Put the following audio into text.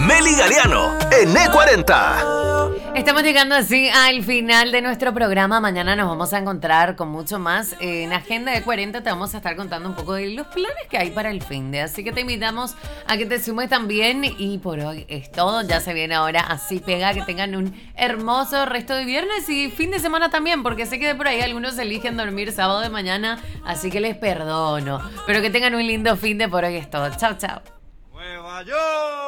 Meli Galiano en E40. Estamos llegando así al final de nuestro programa. Mañana nos vamos a encontrar con mucho más. En Agenda de 40 te vamos a estar contando un poco de los planes que hay para el fin de. Así que te invitamos a que te sumes también. Y por hoy es todo. Ya se viene ahora Así Pega. Que tengan un hermoso resto de viernes y fin de semana también. Porque sé que de por ahí algunos eligen dormir sábado de mañana. Así que les perdono. Pero que tengan un lindo fin de. Por hoy es todo. Chao, chao. ¡Nueva York!